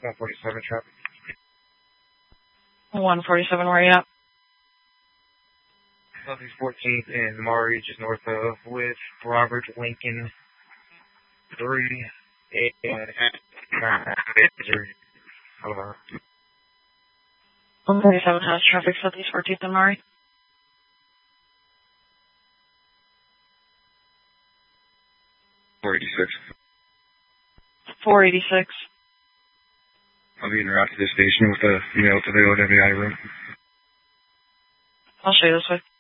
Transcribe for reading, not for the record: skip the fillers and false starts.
147 traffic. 147, where are you at? Southeast 14th and Maury, just north of, with Robert Lincoln 3 and 147 has traffic Southeast 14th and Maury. 486. I'll be en route to the station with a mail to the OWI room. I'll show you this way.